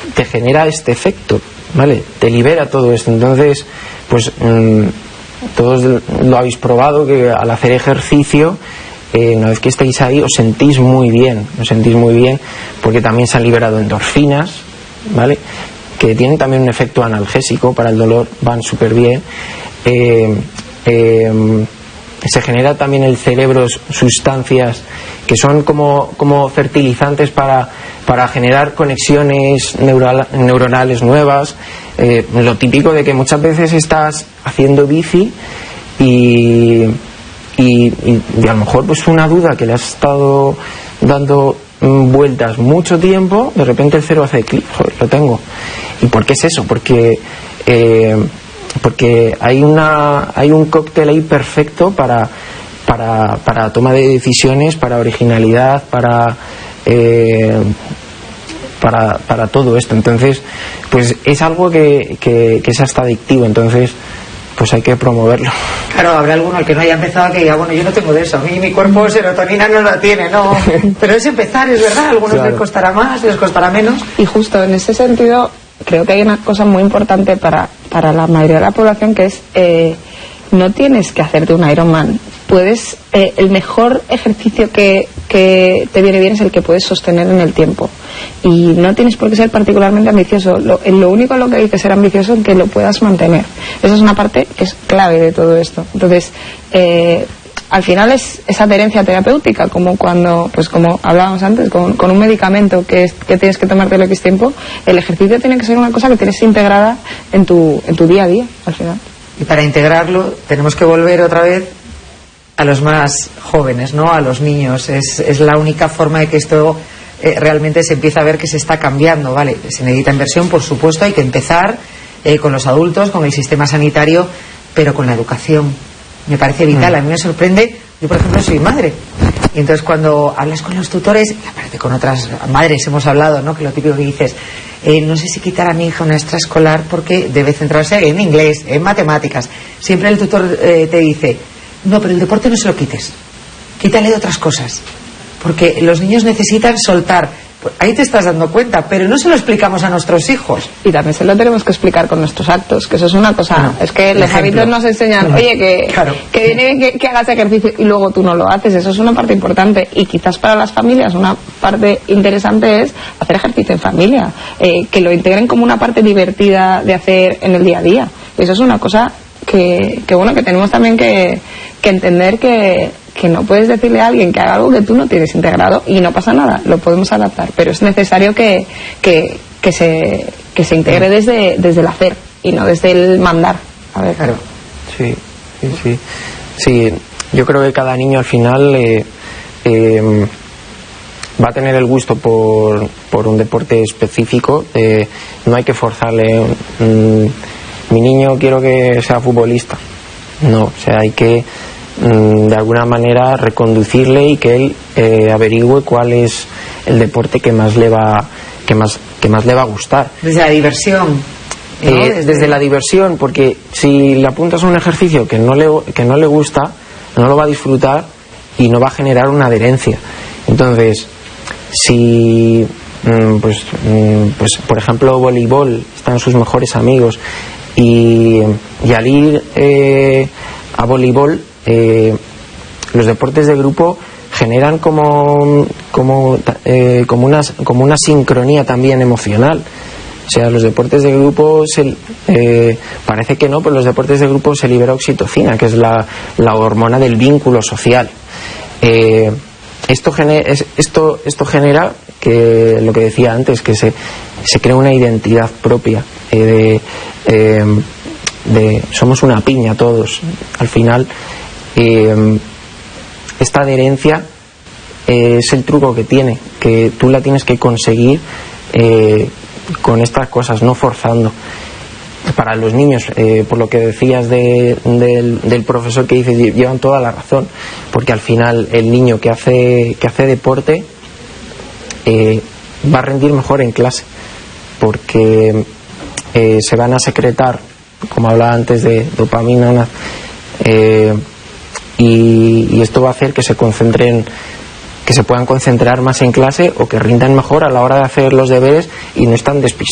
te genera este efecto, ¿vale? Te libera todo esto. Entonces, pues todos lo habéis probado, que al hacer ejercicio, una vez que estáis ahí, os sentís muy bien, porque también se han liberado endorfinas, ¿vale? Que tienen también un efecto analgésico para el dolor, van súper bien. Se genera también en el cerebro sustancias que son como fertilizantes para generar conexiones neuronales nuevas. Lo típico de que muchas veces estás haciendo bici y a lo mejor pues una duda que le has estado dando vueltas mucho tiempo, de repente el cerebro hace clic, joder, lo tengo. ¿Y por qué es eso? Porque hay un cóctel ahí perfecto para toma de decisiones, para originalidad, para todo esto. Entonces, pues es algo que es hasta adictivo. Entonces, pues hay que promoverlo. Claro, habrá alguno al que no haya empezado que diga, bueno, yo no tengo de eso, a mí mi cuerpo serotonina no la tiene, no. Pero es empezar, es verdad, a algunos les costará más, les costará menos. Y justo en ese sentido, creo que hay una cosa muy importante para la mayoría de la población, que es no tienes que hacerte un Ironman. Puedes, el mejor ejercicio que te viene bien es el que puedes sostener en el tiempo, y no tienes por qué ser particularmente ambicioso. Lo único en lo que hay que ser ambicioso es que lo puedas mantener. Esa es una parte que es clave de todo esto. Entonces, al final es esa adherencia terapéutica, como cuando, pues como hablábamos antes, con un medicamento que tienes que tomártelo X tiempo. El ejercicio tiene que ser una cosa que tienes integrada en tu día a día, al final. Y para integrarlo tenemos que volver otra vez a los más jóvenes, ¿no? A los niños. Es la única forma de que esto realmente se empieza a ver que se está cambiando, ¿vale? Se necesita inversión, por supuesto, hay que empezar con los adultos, con el sistema sanitario, pero con la educación. Me parece vital. A mí me sorprende, yo por ejemplo soy madre, y entonces cuando hablas con los tutores, y aparte con otras madres hemos hablado, ¿no? Que lo típico que dices, no sé si quitar a mi hija una extraescolar porque debe centrarse en inglés, en matemáticas. Siempre el tutor te dice, no, pero el deporte no se lo quites, quítale de otras cosas, porque los niños necesitan soltar. Ahí te estás dando cuenta, pero no se lo explicamos a nuestros hijos. Y también se lo tenemos que explicar con nuestros actos, que eso es una cosa. No, es que los hábitos nos enseñan, oye, que viene bien que hagas ejercicio y luego tú no lo haces. Eso es una parte importante. Y quizás para las familias una parte interesante es hacer ejercicio en familia, que lo integren como una parte divertida de hacer en el día a día. Y eso es una cosa que bueno, que tenemos también que entender que no puedes decirle a alguien que haga algo que tú no tienes integrado, y no pasa nada, lo podemos adaptar, pero es necesario que se integre desde el hacer y no desde el mandar. A ver, claro. Sí, yo creo que cada niño al final va a tener el gusto por un deporte específico. No hay que forzarle. Mi niño quiero que sea futbolista. No, o sea, hay que de alguna manera reconducirle y que él averigüe cuál es el deporte que más le va a gustar. Desde la diversión, ¿no? Desde la diversión, porque si le apuntas a un ejercicio que no le gusta, no lo va a disfrutar y no va a generar una adherencia. Entonces, si pues por ejemplo voleibol, están sus mejores amigos, y al ir a voleibol, los deportes de grupo generan como una sincronía también emocional. O sea, los deportes de grupo parece que no, pero los deportes de grupo se libera oxitocina, que es la hormona del vínculo social. Esto genera que lo que decía antes, que se crea una identidad propia somos una piña todos al final. Esta adherencia es el truco que tiene, que tú la tienes que conseguir con estas cosas, no forzando. Para los niños, por lo que decías del profesor que dice, llevan toda la razón, porque al final el niño que hace deporte va a rendir mejor en clase, porque se van a secretar, como hablaba antes, de dopamina, y esto va a hacer que se puedan concentrar más en clase, o que rindan mejor a la hora de hacer los deberes y no están despistados.